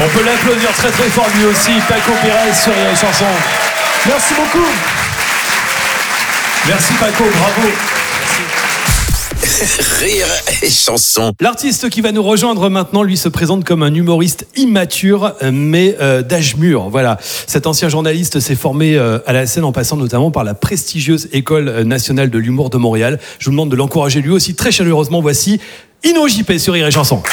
On peut l'applaudir très très fort lui aussi, Paco Pérez sur les chansons. Merci beaucoup. Merci Paco, bravo. Rire et chanson. L'artiste qui va nous rejoindre maintenant, lui, se présente comme un humoriste immature, mais d'âge mûr. Voilà. Cet ancien journaliste s'est formé à la scène en passant notamment par la prestigieuse École nationale de l'humour de Montréal. Je vous demande de l'encourager lui aussi très chaleureusement. Voici Ino JP sur Rire et chanson.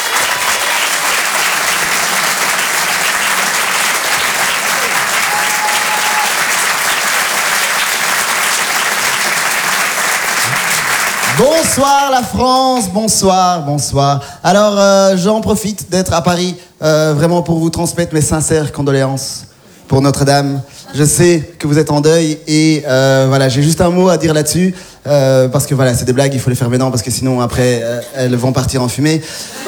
Bonsoir la France, bonsoir. Alors j'en profite d'être à Paris vraiment pour vous transmettre mes sincères condoléances pour Notre-Dame. Je sais que vous êtes en deuil et voilà, j'ai juste un mot à dire là-dessus parce que voilà, c'est des blagues, il faut les faire maintenant parce que sinon après elles vont partir en fumée.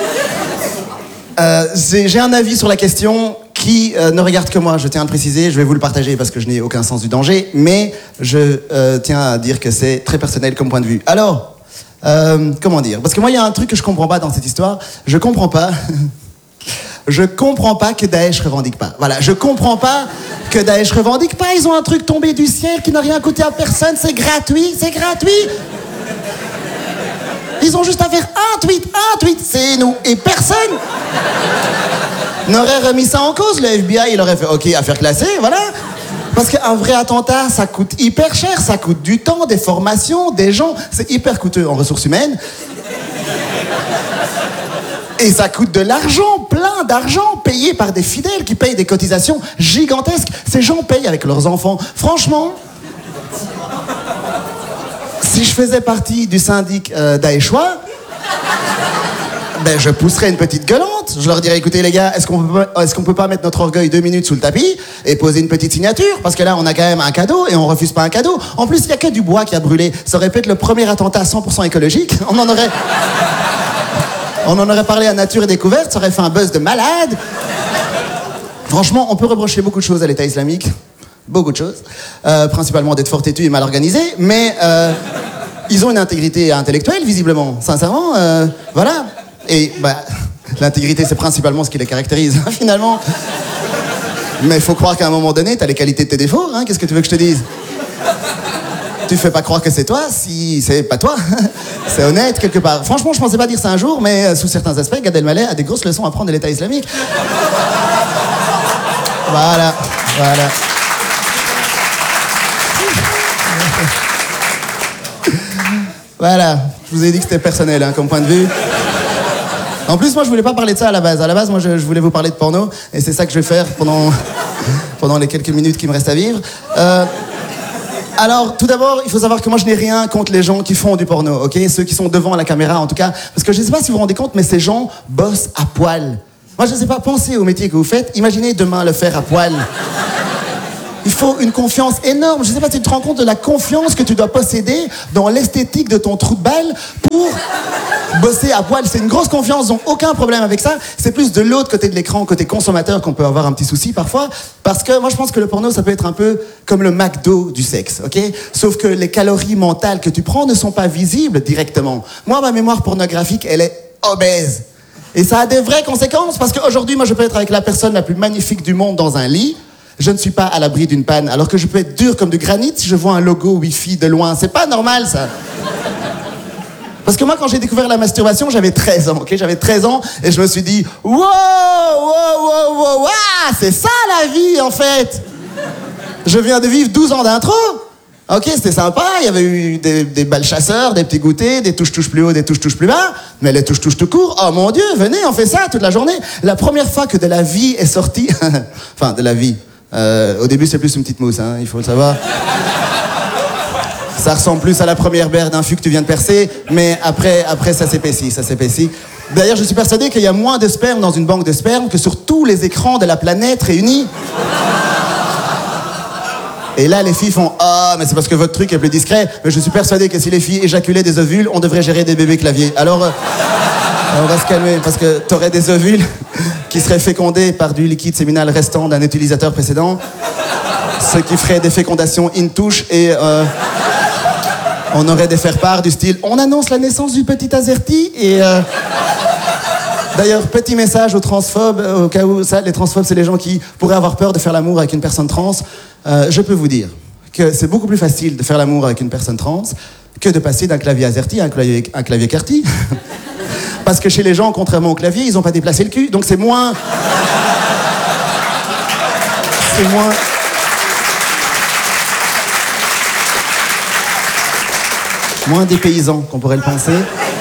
J'ai un avis sur la question qui ne regarde que moi, je tiens à le préciser, je vais vous le partager parce que je n'ai aucun sens du danger, mais je tiens à dire que c'est très personnel comme point de vue. Alors, comment dire? Parce que moi, il y a un truc que je comprends pas dans cette histoire. Je comprends pas que Daesh revendique pas. Voilà, je comprends pas que Daesh revendique pas. Ils ont un truc tombé du ciel qui n'a rien coûté à personne. C'est gratuit. Ils ont juste à faire un tweet, c'est nous. Et personne n'aurait remis ça en cause. Le FBI, il aurait fait OK, affaire classée, voilà. Parce qu'un vrai attentat, ça coûte hyper cher, ça coûte du temps, des formations, des gens. C'est hyper coûteux en ressources humaines. Et ça coûte de l'argent, plein d'argent, payé par des fidèles qui payent des cotisations gigantesques. Ces gens payent avec leurs enfants. Franchement, si je faisais partie du syndic Daeshois, ben je pousserais une petite gueulante. Je leur dirais, écoutez les gars, est-ce qu'on peut pas mettre notre orgueil 2 minutes sous le tapis et poser une petite signature? Parce que là, on a quand même un cadeau et on refuse pas un cadeau. En plus, il y a que du bois qui a brûlé. Ça aurait pu être le premier attentat 100% écologique. On en aurait parlé à Nature et Découverte, ça aurait fait un buzz de malade. Franchement, on peut reprocher beaucoup de choses à l'État islamique. Beaucoup de choses. Principalement d'être fort têtu et mal organisé. Mais ils ont une intégrité intellectuelle, visiblement. Sincèrement, voilà. Et l'intégrité, c'est principalement ce qui les caractérise, finalement. Mais il faut croire qu'à un moment donné, t'as les qualités de tes défauts. Hein, qu'est-ce que tu veux que je te dise? Tu fais pas croire que c'est toi si c'est pas toi. C'est honnête, quelque part. Franchement, je pensais pas dire ça un jour, mais sous certains aspects, Gad Elmaleh a des grosses leçons à prendre de l'État islamique. Voilà. Voilà, je vous ai dit que c'était personnel comme point de vue. En plus, moi, je voulais pas parler de ça à la base. À la base, moi, je voulais vous parler de porno, et c'est ça que je vais faire pendant les quelques minutes qui me restent à vivre. Alors, tout d'abord, il faut savoir que moi, je n'ai rien contre les gens qui font du porno, ok? Ceux qui sont devant la caméra, en tout cas. Parce que je ne sais pas si vous vous rendez compte, mais ces gens bossent à poil. Moi, je ne sais pas, pensez au métier que vous faites. Imaginez demain le faire à poil. Il faut une confiance énorme. Je ne sais pas si tu te rends compte de la confiance que tu dois posséder dans l'esthétique de ton trou de balle pour bosser à poil. C'est une grosse confiance, donc aucun problème avec ça. C'est plus de l'autre côté de l'écran, côté consommateur, qu'on peut avoir un petit souci parfois. Parce que moi, je pense que le porno, ça peut être un peu comme le McDo du sexe, ok? Sauf que les calories mentales que tu prends ne sont pas visibles directement. Moi, ma mémoire pornographique, elle est obèse. Et ça a des vraies conséquences, parce qu'aujourd'hui, moi, je peux être avec la personne la plus magnifique du monde dans un lit. Je ne suis pas à l'abri d'une panne, alors que je peux être dur comme du granit si je vois un logo Wi-Fi de loin. C'est pas normal, ça. Parce que moi, quand j'ai découvert la masturbation, j'avais 13 ans, ok? J'avais 13 ans, et je me suis dit, wow, c'est ça la vie, en fait. Je viens de vivre 12 ans d'intro. Ok, c'était sympa, il y avait eu des balles chasseurs, des petits goûters, des touches plus haut, des touches plus bas, mais les touches tout court, oh mon Dieu, venez, on fait ça toute la journée. La première fois que de la vie est sortie, enfin, de la vie, au début c'est plus une petite mousse, hein, il faut le savoir. Ça ressemble plus à la première berre d'un fût que tu viens de percer, mais après ça s'épaissit. D'ailleurs, je suis persuadé qu'il y a moins de sperme dans une banque de sperme que sur tous les écrans de la planète réunis. Et là, les filles font « Ah, mais c'est parce que votre truc est plus discret. » Mais je suis persuadé que si les filles éjaculaient des ovules, on devrait gérer des bébés claviers. Alors, on va se calmer, parce que t'aurais des ovules qui seraient fécondés par du liquide séminal restant d'un utilisateur précédent, ce qui ferait des fécondations in touche, et on aurait des faire-part du style « On annonce la naissance du petit Azerty, et D'ailleurs, petit message aux transphobes, au cas où ça, les transphobes, c'est les gens qui pourraient avoir peur de faire l'amour avec une personne trans. Je peux vous dire que c'est beaucoup plus facile de faire l'amour avec une personne trans que de passer d'un clavier AZERTY à un clavier QWERTY. Parce que chez les gens, contrairement au clavier, ils n'ont pas déplacé le cul, donc c'est moins... C'est moins dépaysant qu'on pourrait le penser.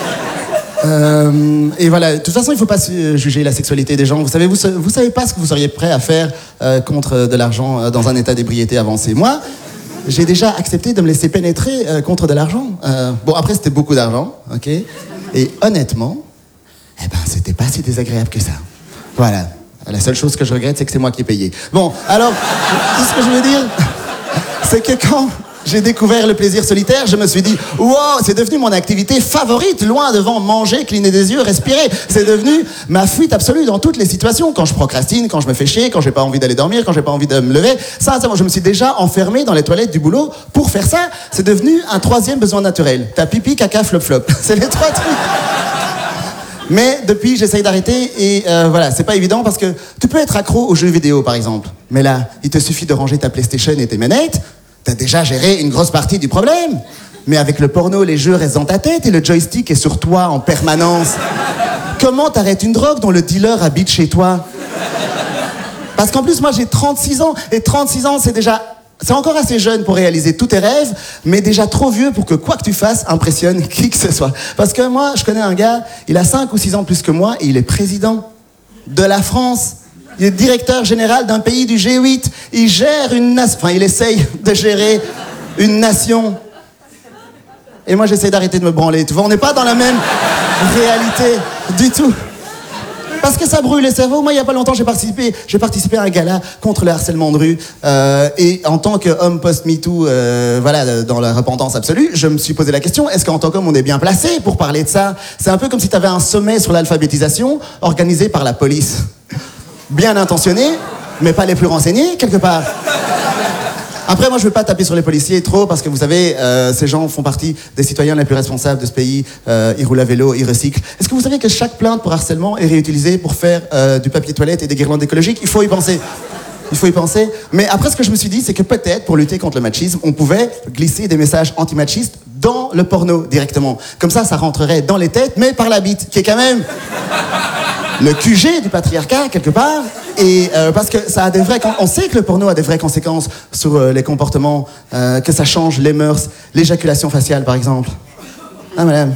Et voilà, de toute façon, il ne faut pas juger la sexualité des gens. Vous savez pas ce que vous seriez prêt à faire contre de l'argent dans un état d'ébriété avancé. Moi, j'ai déjà accepté de me laisser pénétrer contre de l'argent. Bon, après, c'était beaucoup d'argent, ok. Et honnêtement, eh ben, c'était pas si désagréable que ça. Voilà. La seule chose que je regrette, c'est que c'est moi qui ai payé. Bon, alors, tout ce que je veux dire, c'est que quand j'ai découvert le plaisir solitaire, je me suis dit, wow, c'est devenu mon activité favorite, loin devant manger, cligner des yeux, respirer. C'est devenu ma fuite absolue dans toutes les situations. Quand je procrastine, quand je me fais chier, quand j'ai pas envie d'aller dormir, quand j'ai pas envie de me lever. Sincèrement, je me suis déjà enfermé dans les toilettes du boulot pour faire ça. C'est devenu un troisième besoin naturel. T'as pipi, caca, flop-flop. C'est les trois trucs. Mais depuis, j'essaye d'arrêter et voilà, c'est pas évident parce que tu peux être accro aux jeux vidéo, par exemple. Mais là, il te suffit de ranger ta PlayStation et tes manettes. T'as déjà géré une grosse partie du problème. Mais avec le porno, les jeux restent dans ta tête et le joystick est sur toi en permanence. Comment t'arrêtes une drogue dont le dealer habite chez toi? Parce qu'en plus, moi, j'ai 36 ans. Et 36 ans, c'est encore assez jeune pour réaliser tous tes rêves, mais déjà trop vieux pour que quoi que tu fasses impressionne qui que ce soit. Parce que moi, je connais un gars, il a 5 ou 6 ans plus que moi et il est président de la France. Il est directeur général d'un pays du G8. Il gère une nation. Enfin, il essaye de gérer une nation. Et moi, j'essaie d'arrêter de me branler. Tu vois, on n'est pas dans la même réalité du tout. Parce que ça brûle les cerveaux. Moi, il n'y a pas longtemps, j'ai participé à un gala contre le harcèlement de rue. Et en tant qu'homme post-MeToo, voilà, dans la repentance absolue, je me suis posé la question, est-ce qu'en tant qu'homme, on est bien placé pour parler de ça? C'est un peu comme si tu avais un sommet sur l'alphabétisation organisé par la police. Bien intentionné, mais pas les plus renseignés, quelque part. Après, moi, je ne veux pas taper sur les policiers trop, parce que vous savez, ces gens font partie des citoyens les plus responsables de ce pays. Ils roulent à vélo, ils recyclent. Est-ce que vous savez que chaque plainte pour harcèlement est réutilisée pour faire du papier toilette et des guirlandes écologiques? Il faut y penser. Il faut y penser. Mais après, ce que je me suis dit, c'est que peut-être, pour lutter contre le machisme, on pouvait glisser des messages antimachistes dans le porno, directement. Comme ça rentrerait dans les têtes, mais par la bite, qui est quand même le QG du patriarcat, quelque part. Et parce que ça a des vrais... On sait que le porno a des vraies conséquences sur les comportements, que ça change les mœurs, l'éjaculation faciale, par exemple. Ah, madame.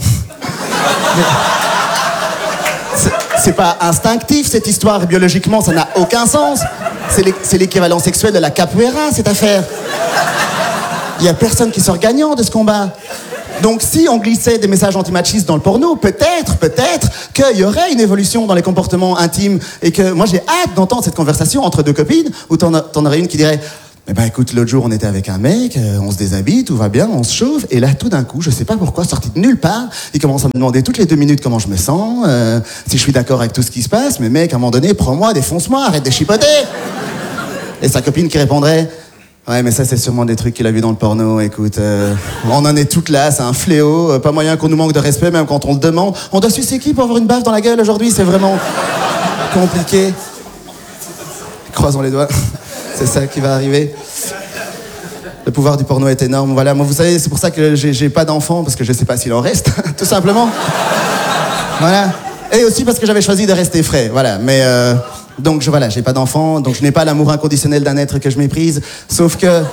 C'est pas instinctif, cette histoire. Biologiquement, ça n'a aucun sens. C'est l'équivalent sexuel de la capoeira, cette affaire. Il y a personne qui sort gagnant de ce combat. Donc si on glissait des messages antimachistes dans le porno, peut-être qu'il y aurait une évolution dans les comportements intimes et que moi j'ai hâte d'entendre cette conversation entre deux copines où t'en aurais une qui dirait eh ben écoute, l'autre jour on était avec un mec, on se déshabille, tout va bien, on se chauffe et là tout d'un coup, je sais pas pourquoi, sorti de nulle part, il commence à me demander toutes les 2 minutes comment je me sens, si je suis d'accord avec tout ce qui se passe, mais mec à un moment donné, prends-moi, défonce-moi, arrête de chipoter. Et sa copine qui répondrait ouais, mais ça, c'est sûrement des trucs qu'il a vu dans le porno. Écoute, on en est toutes là, c'est un fléau. Pas moyen qu'on nous manque de respect, même quand on le demande. On doit sucer qui pour avoir une baffe dans la gueule aujourd'hui? C'est vraiment compliqué. Croisons les doigts. C'est ça qui va arriver. Le pouvoir du porno est énorme. Voilà, moi, vous savez, c'est pour ça que j'ai pas d'enfant, parce que je sais pas s'il en reste, tout simplement. Voilà. Et aussi parce que j'avais choisi de rester frais. Voilà, mais... Donc voilà, j'ai pas d'enfant, donc je n'ai pas l'amour inconditionnel d'un être que je méprise, sauf que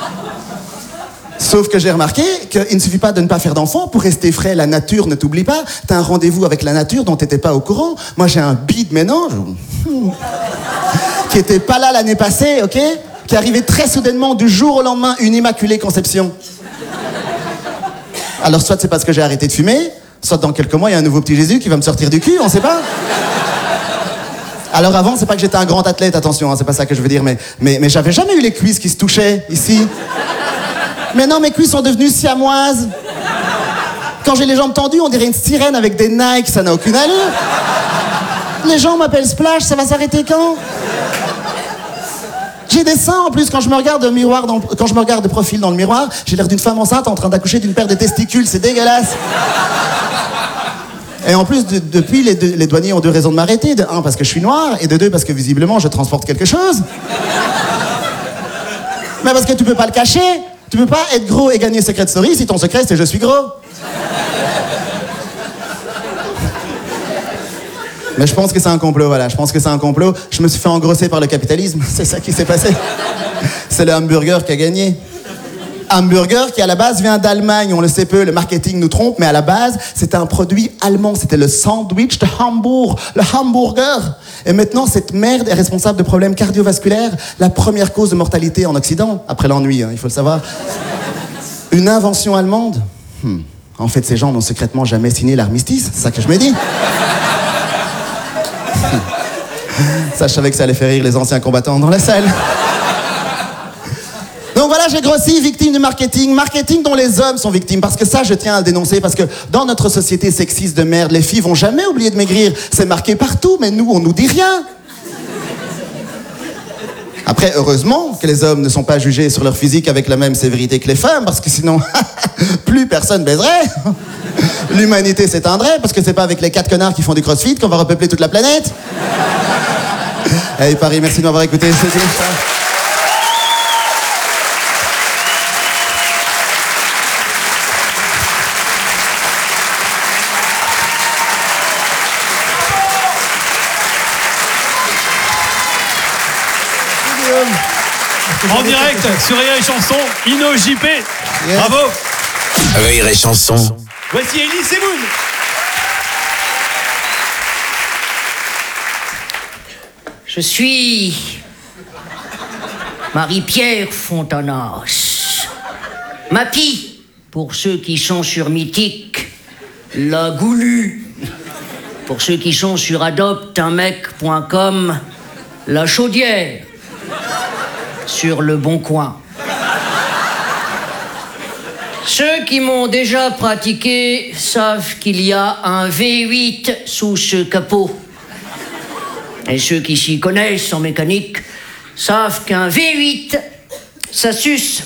j'ai remarqué qu'il ne suffit pas de ne pas faire d'enfant pour rester frais, la nature ne t'oublie pas, t'as un rendez-vous avec la nature dont t'étais pas au courant. Moi j'ai un bide ménage qui était pas là l'année passée, ok, qui arrivait très soudainement du jour au lendemain, une immaculée conception. Alors soit c'est parce que j'ai arrêté de fumer, soit dans quelques mois il y a un nouveau petit Jésus qui va me sortir du cul, on sait pas. Alors avant, c'est pas que j'étais un grand athlète, attention, hein, c'est pas ça que je veux dire, mais j'avais jamais eu les cuisses qui se touchaient, ici. Mais non, mes cuisses sont devenues siamoises. Quand j'ai les jambes tendues, on dirait une sirène avec des Nike, ça n'a aucune allure. Les gens m'appellent Splash, ça va s'arrêter quand? J'ai des seins en plus, quand je me regarde de profil dans le miroir, j'ai l'air d'une femme enceinte en train d'accoucher d'une paire de testicules, c'est dégueulasse. Et en plus, depuis, les douaniers ont 2 raisons de m'arrêter. De 1, parce que je suis noir, et de 2, parce que visiblement, je transporte quelque chose. Mais parce que tu peux pas le cacher. Tu peux pas être gros et gagner Secret Story si ton secret, c'est je suis gros. Mais je pense que c'est un complot, voilà. Je pense que c'est un complot. Je me suis fait engrosser par le capitalisme. C'est ça qui s'est passé. C'est le hamburger qui a gagné. Hamburger qui, à la base, vient d'Allemagne. On le sait peu, le marketing nous trompe, mais à la base, c'était un produit allemand. C'était le sandwich de Hambourg, le hamburger. Et maintenant, cette merde est responsable de problèmes cardiovasculaires, la première cause de mortalité en Occident, après l'ennui, hein, il faut le savoir. Une invention allemande. En fait, ces gens n'ont secrètement jamais signé l'armistice, c'est ça que je me dis. Ça, je savais que ça allait faire rire les anciens combattants dans la salle. Donc voilà, j'ai grossi, victime du marketing. Marketing dont les hommes sont victimes. Parce que ça, je tiens à le dénoncer. Parce que dans notre société sexiste de merde, les filles vont jamais oublier de maigrir. C'est marqué partout, mais nous, on nous dit rien. Après, heureusement que les hommes ne sont pas jugés sur leur physique avec la même sévérité que les femmes. Parce que sinon, plus personne baiserait. L'humanité s'éteindrait. Parce que c'est pas avec les 4 connards qui font du crossfit qu'on va repeupler toute la planète. Hey Paris, merci de m'avoir écouté. C'était ça. En direct sur Rire et Chanson, Ino JP. Yes. Bravo. Rire et Chanson. Voici Elie Semoun. Je suis Marie-Pierre Fontanas. Mappy, pour ceux qui sont sur Mythique, la Goulue. Pour ceux qui sont sur adopteunmec.com, la Chaudière. Sur le Bon Coin. Ceux qui m'ont déjà pratiqué savent qu'il y a un V8 sous ce capot. Et ceux qui s'y connaissent en mécanique savent qu'un V8, ça suce.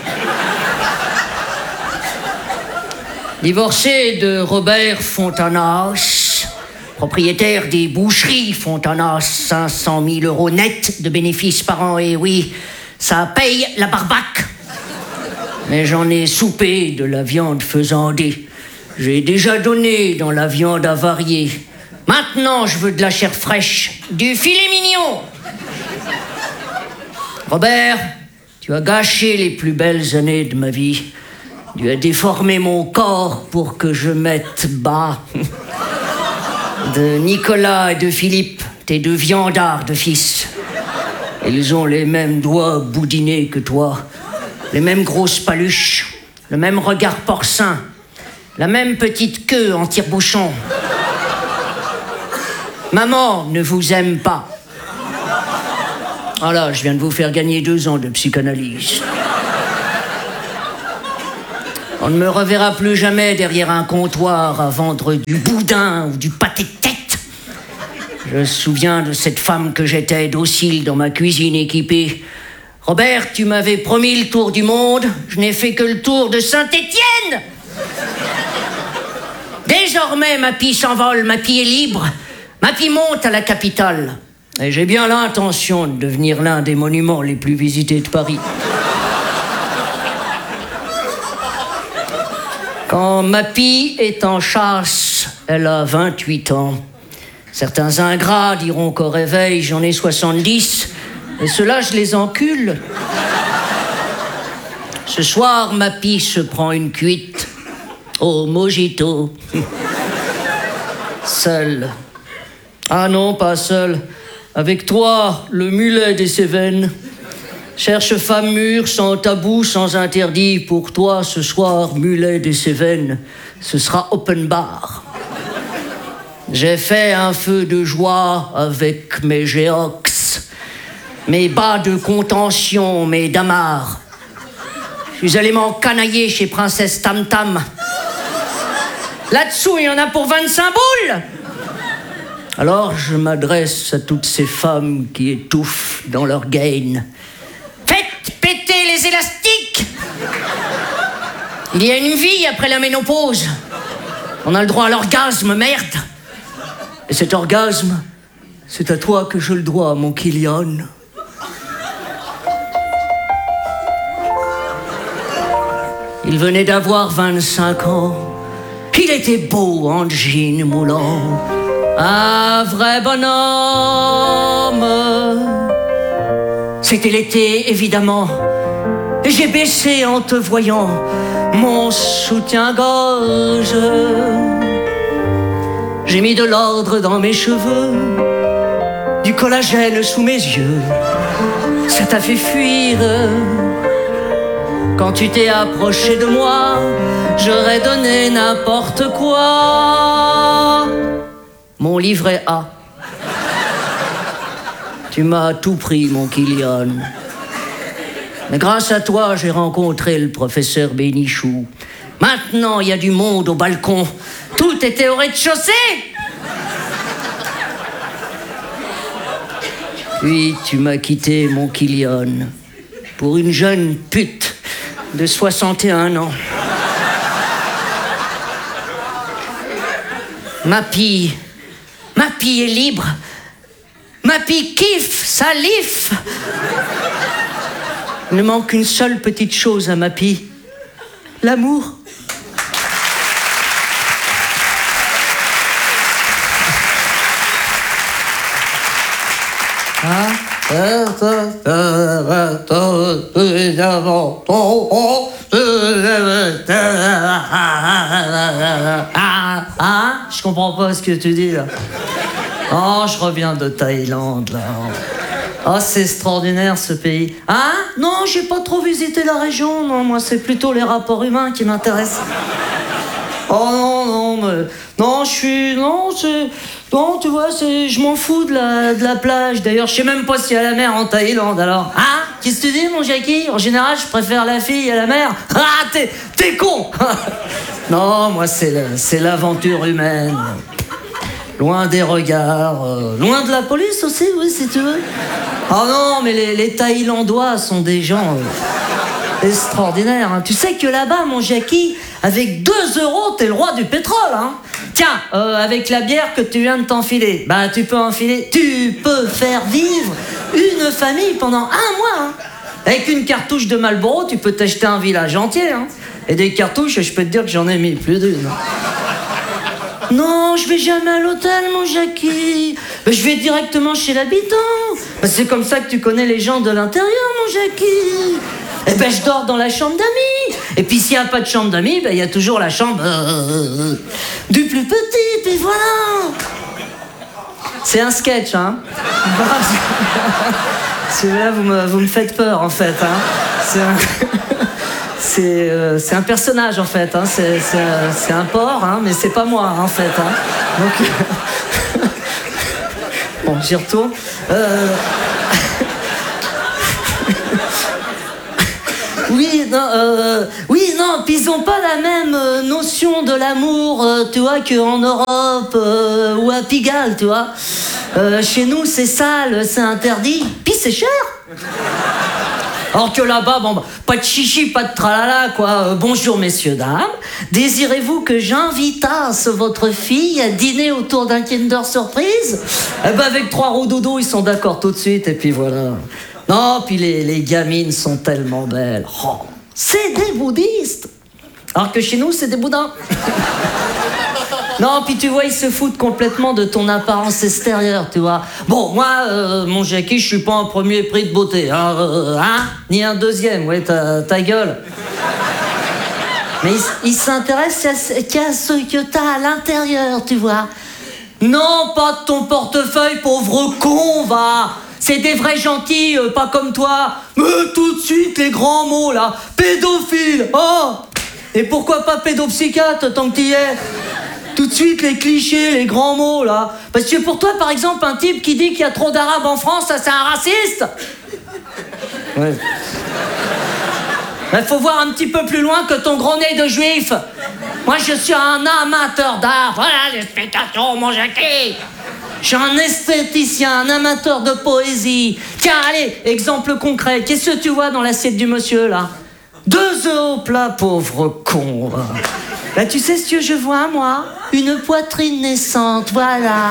Divorcé de Robert Fontanas, propriétaire des boucheries Fontanas, 500 000 € net de bénéfices par an, et oui, ça paye la barbaque. Mais j'en ai soupé de la viande faisandée. J'ai déjà donné dans la viande avariée. Maintenant, je veux de la chair fraîche, du filet mignon. Robert, tu as gâché les plus belles années de ma vie. Tu as déformé mon corps pour que je mette bas. De Nicolas et de Philippe, tes 2 viandards de fils. Ils ont les mêmes doigts boudinés que toi, les mêmes grosses paluches, le même regard porcin, la même petite queue en tire-bouchon. Maman ne vous aime pas. Ah là, je viens de vous faire gagner 2 ans de psychanalyse. On ne me reverra plus jamais derrière un comptoir à vendre du boudin ou du pâté de tête. Je me souviens de cette femme que j'étais, docile dans ma cuisine équipée. Robert, tu m'avais promis le tour du monde. Je n'ai fait que le tour de Saint-Étienne. Désormais, Mappy s'envole, Mappy est libre. Mappy monte à la capitale. Et j'ai bien l'intention de devenir l'un des monuments les plus visités de Paris. Quand Mappy est en chasse, elle a 28 ans. Certains ingrats diront qu'au réveil, j'en ai 70. Et ceux-là, je les encule. Ce soir, Mappy se prend une cuite au mojito. Seul. Ah non, pas seul. Avec toi, le mulet des Cévennes. Cherche femme mûre, sans tabou, sans interdit. Pour toi, ce soir, mulet des Cévennes, ce sera open bar. J'ai fait un feu de joie avec mes géox, mes bas de contention, mes damars. Je suis allé m'encanailler chez Princesse Tam Tam. Là-dessous, il y en a pour 25 boules. Alors, je m'adresse à toutes ces femmes qui étouffent dans leur gain. Faites péter les élastiques. Il y a une vie après la ménopause. On a le droit à l'orgasme, merde. Et cet orgasme, c'est à toi que je le dois, mon Kylian. Il venait d'avoir 25 ans. Il était beau en jean moulant. Un vrai bonhomme. C'était l'été, évidemment. Et j'ai baissé en te voyant mon soutien-gorge. J'ai mis de l'ordre dans mes cheveux, du collagène sous mes yeux. Ça t'a fait fuir. Quand tu t'es approché de moi, j'aurais donné n'importe quoi. Mon livret A. Tu m'as tout pris, mon Kylian. Mais grâce à toi, j'ai rencontré le professeur Bénichou. Maintenant, il y a du monde au balcon. Tout était au rez-de-chaussée. Puis tu m'as quitté, mon Kylian, pour une jeune pute de 61 ans. Mappy est libre. Mappy kiffe, salif. Il ne manque qu'une seule petite chose à Mappy. L'amour. Je comprends pas ce que tu dis là. Oh, je reviens de Thaïlande là. Oh, c'est extraordinaire ce pays. Hein? Non, j'ai pas trop visité la région. Non, moi c'est plutôt les rapports humains qui m'intéressent. Oh non, mais... Non, je suis... Non, c'est... Non, tu vois, c'est... Je m'en fous de la plage. D'ailleurs, je sais même pas s'il y a la mer en Thaïlande, alors. Hein? Qu'est-ce que tu dis, mon Jackie? En général, je préfère la fille à la mer. Ah, t'es con. Non, moi, c'est l'aventure humaine. Loin des regards, loin de la police aussi, oui, si tu veux. Oh non, mais les Thaïlandois sont des gens extraordinaires. Hein. Tu sais que là-bas, mon Jackie, avec 2 €, t'es le roi du pétrole. Hein. Tiens, avec la bière que tu viens de t'enfiler, bah tu peux faire vivre une famille pendant 1 mois. Hein. Avec une cartouche de Marlboro, tu peux t'acheter un village entier. Hein. Et des cartouches, je peux te dire que j'en ai mis plus d'une. Non, je vais jamais à l'hôtel, mon Jackie. Je vais directement chez l'habitant. C'est comme ça que tu connais les gens de l'intérieur, mon Jackie. Eh ben, je dors dans la chambre d'amis. Et puis, s'il n'y a pas de chambre d'amis, il y a toujours la chambre du plus petit, puis voilà. C'est un sketch, hein. Celui-là, vous me faites peur, en fait, hein. C'est un personnage en fait, hein. C'est un porc, hein, mais c'est pas moi en fait. Hein. Donc, bon, j'y retourne. Oui, non, puis ils ont pas la même notion de l'amour, tu vois, qu'en Europe ou à Pigalle, tu vois. Chez nous, c'est sale, c'est interdit, puis c'est cher. Alors que là-bas, bon, pas de chichi, pas de tralala, quoi. Bonjour, messieurs, dames. Désirez-vous que j'invitasse votre fille à dîner autour d'un Kinder Surprise? Eh ben, avec 3 roudoudous, ils sont d'accord tout de suite, et puis voilà. Non, puis les gamines sont tellement belles. Oh, c'est des bouddhistes. Alors que chez nous, c'est des boudins. Non, puis tu vois, ils se foutent complètement de ton apparence extérieure, tu vois. Bon, moi, mon Jackie, je suis pas un premier prix de beauté, hein, ni un deuxième, ouais, ta gueule. Mais ils s'intéressent qu'à ce que t'as à l'intérieur, tu vois. Non, pas de ton portefeuille, pauvre con, va. C'est des vrais gentils, pas comme toi. Mais tout de suite, les grands mots, là. Pédophile, oh. Et pourquoi pas pédopsychiatre, tant que t'y es? Tout de suite, les clichés, les grands mots, là. Parce que pour toi, par exemple, un type qui dit qu'il y a trop d'arabes en France, ça, c'est un raciste. Ouais. Il faut voir un petit peu plus loin que ton gros nez de juif. Moi, je suis un amateur d'art. Voilà l'explication, mon Jackie. Je suis un esthéticien, un amateur de poésie. Tiens, allez, exemple concret. Qu'est-ce que tu vois dans l'assiette du monsieur, là? 2 œufs au plat, pauvre con. Bah, tu sais ce que je vois, moi? Une poitrine naissante, voilà.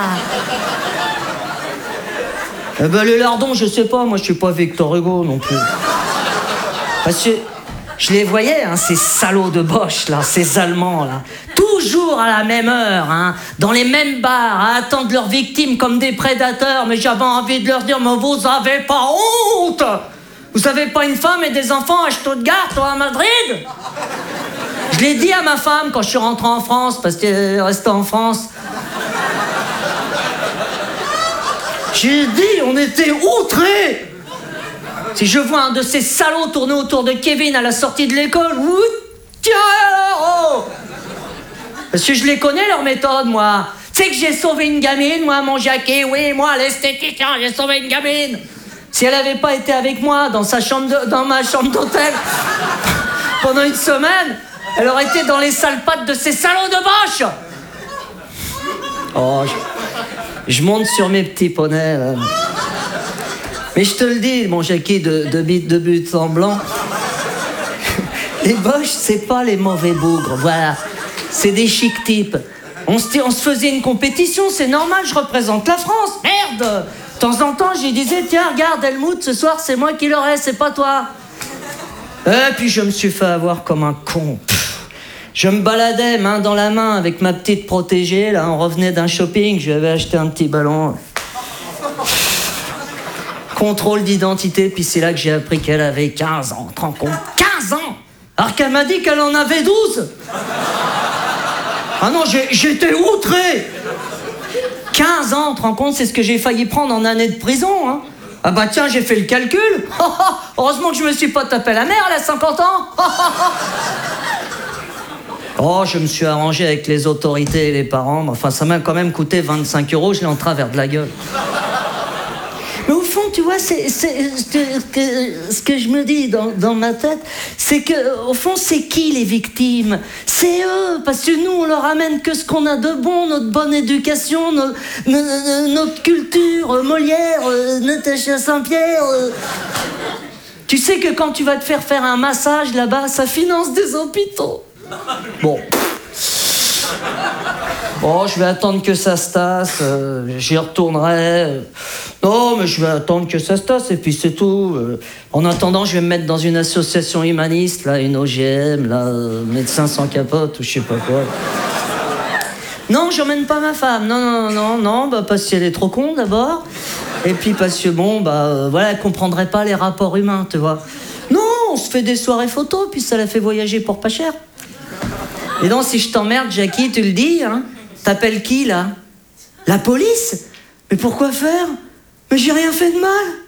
Ben, les lardons, je sais pas, moi je suis pas Victor Hugo non plus. Parce que je les voyais, hein, ces salauds de Bosch, là, ces Allemands, là. Toujours à la même heure, hein, dans les mêmes bars, à attendre leurs victimes comme des prédateurs. Mais j'avais envie de leur dire, mais vous avez pas honte? Vous avez pas une femme et des enfants à Stuttgart ou à Madrid? Je l'ai dit à ma femme quand je suis rentré en France, parce qu'elle est restée en France. J'ai dit, on était outrés. Si je vois un de ces salauds tourner autour de Kevin à la sortie de l'école, parce que je les connais, leurs méthodes, moi. Tu sais que j'ai sauvé une gamine, moi, mon Jackie, oui, moi, l'esthéticien, j'ai sauvé une gamine. Si elle avait pas été avec moi dans ma chambre d'hôtel pendant une semaine, elle aurait été dans les sales pattes de ces salauds de Bosch. Oh, je monte sur mes petits poneys, là. Mais je te le dis, mon Jackie de but en blanc, les Bosch, c'est pas les mauvais bougres, voilà. C'est des chics types. On se faisait une compétition, c'est normal, je représente la France, merde. De temps en temps, je lui disais, tiens, regarde, Helmut, ce soir, c'est moi qui l'aurai, c'est pas toi. Et puis je me suis fait avoir comme un con. Je me baladais main dans la main avec ma petite protégée, là, on revenait d'un shopping, je lui avais acheté un petit ballon. Contrôle d'identité, puis c'est là que j'ai appris qu'elle avait 15 ans, tu te rends compte? 15 ans! Alors qu'elle m'a dit qu'elle en avait 12! Ah non, j'étais outré! 15 ans, tu te rends compte, c'est ce que j'ai failli prendre en année de prison, hein? Ah bah tiens, j'ai fait le calcul! Heureusement que je me suis pas tapé la mère, elle a 50 ans! Oh, je me suis arrangé avec les autorités et les parents, mais enfin, ça m'a quand même coûté 25 €, je l'ai en travers de la gueule. Mais au fond, tu vois, ce que je me dis dans ma tête, c'est que, au fond, c'est qui les victimes? C'est eux, parce que nous, on leur amène que ce qu'on a de bon, notre bonne éducation, notre culture, Molière, Natacha Saint-Pierre. Tu sais que quand tu vas te faire un massage là-bas, ça finance des hôpitaux. Bon. Oh, je vais attendre que ça se tasse, j'y retournerai. Non, mais je vais attendre que ça se tasse et puis c'est tout. En attendant, je vais me mettre dans une association humaniste, là, une OGM, là, médecins sans capote ou je sais pas quoi. Non, j'emmène pas ma femme. Non, bah parce qu'elle est trop con d'abord. Et puis parce que bon, bah voilà, elle comprendrait pas les rapports humains, tu vois. Non, on se fait des soirées photos, puis ça la fait voyager pour pas cher. Et donc, si je t'emmerde, Jackie, tu le dis, hein? T'appelles qui, là? La police? Mais pourquoi faire? Mais j'ai rien fait de mal.